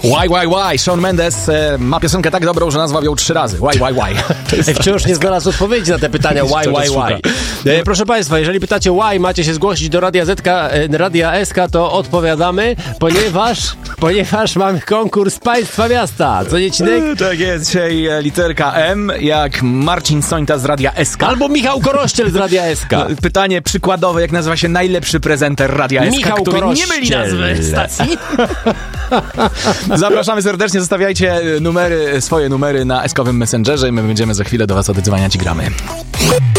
Why. Shawn Mendes ma piosenkę tak dobrą, że nazwał ją 3 razy. Why. Wciąż nie znalazł odpowiedzi na te pytania why. Proszę Państwa, jeżeli pytacie why, macie się zgłosić do Radia SK, to odpowiadamy, ponieważ mamy konkurs Państwa Miasta. Co nie, Cinek? Tak jest, dzisiaj literka M, jak Marcin Sońta z Radia SK. Albo Michał Korościel z Radia SK. Pytanie przykładowe, jak nazywa się najlepszy prezenter Radia SK, Michał który Korościel. nie myli nazwy stacji. Zapraszamy serdecznie, zostawiajcie swoje numery na S-kowym Messengerze i my będziemy za chwilę do Was oddzwaniać i gramy.